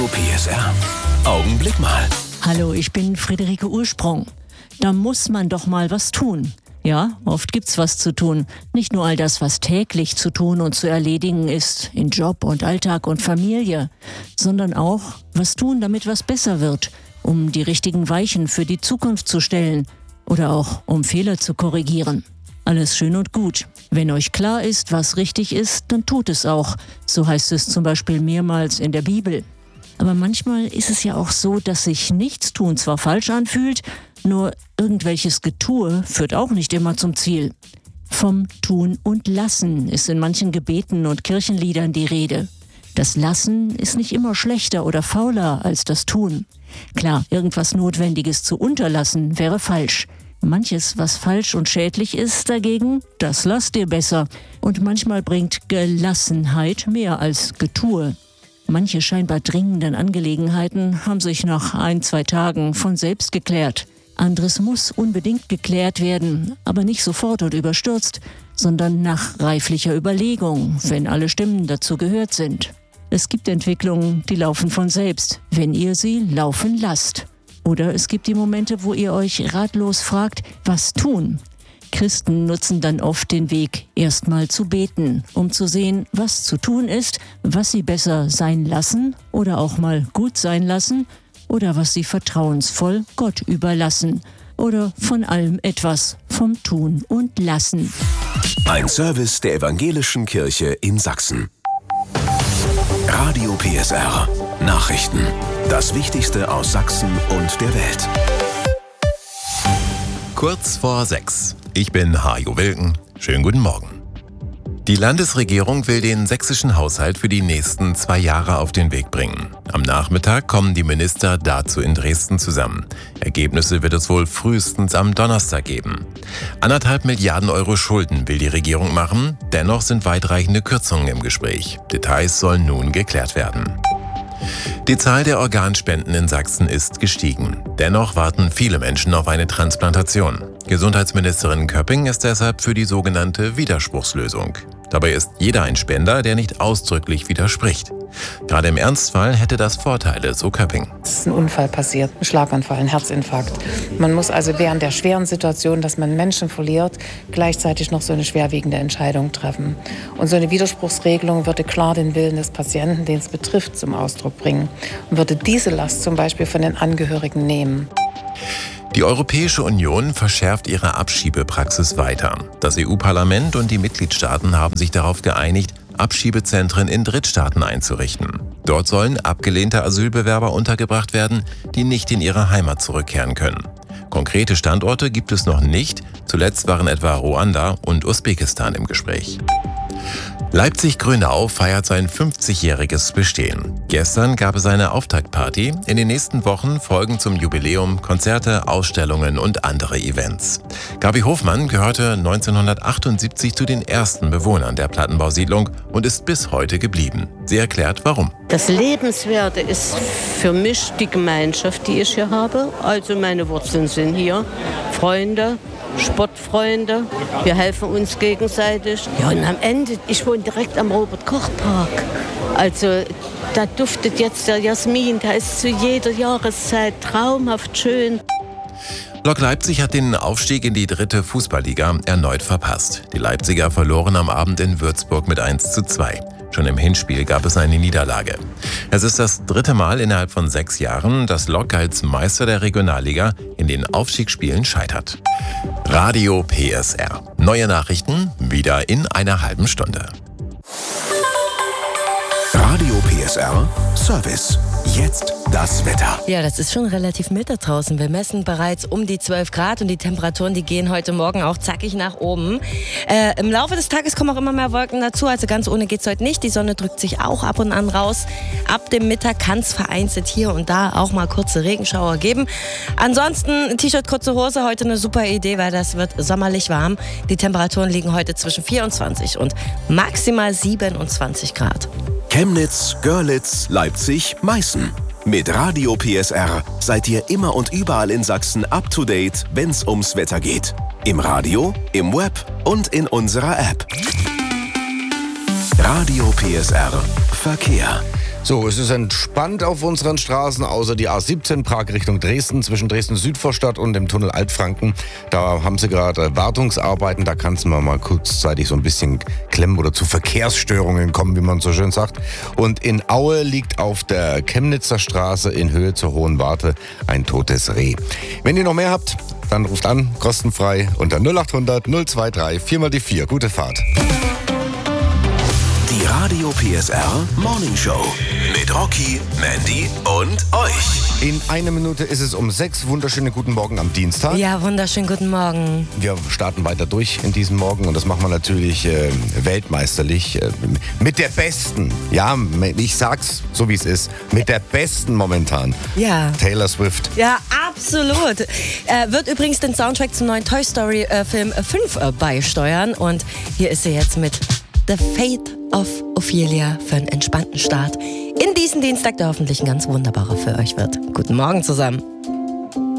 Radio PSR. Augenblick mal. Hallo, ich bin Friederike Ursprung. Da muss man doch mal was tun. Ja, oft gibt's was zu tun. Nicht nur all das, was täglich zu tun und zu erledigen ist, in Job und Alltag und Familie, sondern auch was tun, damit was besser wird, um die richtigen Weichen für die Zukunft zu stellen oder auch um Fehler zu korrigieren. Alles schön und gut. Wenn euch klar ist, was richtig ist, dann tut es auch. So heißt es zum Beispiel mehrmals in der Bibel. Aber manchmal ist es ja auch so, dass sich Nichtstun zwar falsch anfühlt, nur irgendwelches Getue führt auch nicht immer zum Ziel. Vom Tun und Lassen ist in manchen Gebeten und Kirchenliedern die Rede. Das Lassen ist nicht immer schlechter oder fauler als das Tun. Klar, irgendwas Notwendiges zu unterlassen wäre falsch. Manches, was falsch und schädlich ist dagegen, das lasst ihr besser. Und manchmal bringt Gelassenheit mehr als Getue. Manche scheinbar dringenden Angelegenheiten haben sich nach 1-2 Tagen von selbst geklärt. Anderes muss unbedingt geklärt werden, aber nicht sofort und überstürzt, sondern nach reiflicher Überlegung, wenn alle Stimmen dazu gehört sind. Es gibt Entwicklungen, die laufen von selbst, wenn ihr sie laufen lasst. Oder es gibt die Momente, wo ihr euch ratlos fragt, was tun? Christen nutzen dann oft den Weg, erstmal zu beten, um zu sehen, was zu tun ist, was sie besser sein lassen oder auch mal gut sein lassen oder was sie vertrauensvoll Gott überlassen oder von allem etwas vom Tun und Lassen. Ein Service der Evangelischen Kirche in Sachsen. Radio PSR. Nachrichten. Das Wichtigste aus Sachsen und der Welt. Kurz vor 6. Ich bin Hajo Wilken. Schönen guten Morgen. Die Landesregierung will den sächsischen Haushalt für die nächsten 2 Jahre auf den Weg bringen. Am Nachmittag kommen die Minister dazu in Dresden zusammen. Ergebnisse wird es wohl frühestens am Donnerstag geben. 1,5 Milliarden Euro Schulden will die Regierung machen. Dennoch sind weitreichende Kürzungen im Gespräch. Details sollen nun geklärt werden. Die Zahl der Organspenden in Sachsen ist gestiegen. Dennoch warten viele Menschen auf eine Transplantation. Gesundheitsministerin Köpping ist deshalb für die sogenannte Widerspruchslösung. Dabei ist jeder ein Spender, der nicht ausdrücklich widerspricht. Gerade im Ernstfall hätte das Vorteile, so Köpping. Es ist ein Unfall passiert, ein Schlaganfall, ein Herzinfarkt. Man muss also während der schweren Situation, dass man Menschen verliert, gleichzeitig noch so eine schwerwiegende Entscheidung treffen. Und so eine Widerspruchsregelung würde klar den Willen des Patienten, den es betrifft, zum Ausdruck bringen und würde diese Last zum Beispiel von den Angehörigen nehmen. Die Europäische Union verschärft ihre Abschiebepraxis weiter. Das EU-Parlament und die Mitgliedstaaten haben sich darauf geeinigt, Abschiebezentren in Drittstaaten einzurichten. Dort sollen abgelehnte Asylbewerber untergebracht werden, die nicht in ihre Heimat zurückkehren können. Konkrete Standorte gibt es noch nicht. Zuletzt waren etwa Ruanda und Usbekistan im Gespräch. Leipzig-Grünau feiert sein 50-jähriges Bestehen. Gestern gab es eine Auftaktparty. In den nächsten Wochen folgen zum Jubiläum Konzerte, Ausstellungen und andere Events. Gabi Hofmann gehörte 1978 zu den ersten Bewohnern der Plattenbausiedlung und ist bis heute geblieben. Sie erklärt, warum. Das Lebenswerte ist für mich die Gemeinschaft, die ich hier habe. Also meine Wurzeln sind hier. Freunde, Sportfreunde, wir helfen uns gegenseitig. Ja, und am Ende, ich wohne direkt am Robert-Koch-Park. Also da duftet jetzt der Jasmin, da ist zu jeder Jahreszeit traumhaft schön. Lok Leipzig hat den Aufstieg in die 3. Fußballliga erneut verpasst. Die Leipziger verloren am Abend in Würzburg mit 1:2. Schon im Hinspiel gab es eine Niederlage. Es ist das 3. Mal innerhalb von 6 Jahren, dass Lok als Meister der Regionalliga in den Aufstiegsspielen scheitert. Radio PSR. Neue Nachrichten wieder in einer halben Stunde. Radio PSR Service. Jetzt das Wetter. Ja, das ist schon relativ mild da draußen. Wir messen bereits um die 12 Grad und die Temperaturen, die gehen heute Morgen auch zackig nach oben. Im Laufe des Tages kommen auch immer mehr Wolken dazu, also ganz ohne geht's heute nicht. Die Sonne drückt sich auch ab und an raus. Ab dem Mittag kann es vereinzelt hier und da auch mal kurze Regenschauer geben. Ansonsten T-Shirt, kurze Hose, heute eine super Idee, weil das wird sommerlich warm. Die Temperaturen liegen heute zwischen 24 und maximal 27 Grad. Chemnitz, Görlitz, Leipzig, Meißen. Mit Radio PSR seid ihr immer und überall in Sachsen up to date, wenn's ums Wetter geht. Im Radio, im Web und in unserer App. Radio PSR Verkehr. So, es ist entspannt auf unseren Straßen, außer die A17 Prag Richtung Dresden, zwischen Dresden-Südvorstadt und dem Tunnel Altfranken. Da haben sie gerade Wartungsarbeiten, da kann es mal kurzzeitig so ein bisschen klemmen oder zu Verkehrsstörungen kommen, wie man so schön sagt. Und in Aue liegt auf der Chemnitzer Straße in Höhe zur Hohen Warte ein totes Reh. Wenn ihr noch mehr habt, dann ruft an, kostenfrei unter 0800 023 4 die 4. Gute Fahrt. Die Radio PSR Morning Show mit Rocky, Mandy und euch. In einer Minute ist es um 6. Wunderschönen guten Morgen am Dienstag. Ja, wunderschönen guten Morgen. Wir starten weiter durch in diesem Morgen und das machen wir natürlich weltmeisterlich mit der besten. Ja, ich sag's so wie es ist. Mit der besten momentan. Ja. Taylor Swift. Ja, absolut. Wird übrigens den Soundtrack zum neuen Toy Story Film 5 beisteuern und hier ist sie jetzt mit The Fate of Ophelia für einen entspannten Start in diesen Dienstag, der hoffentlich ein ganz wunderbarer für euch wird. Guten Morgen zusammen.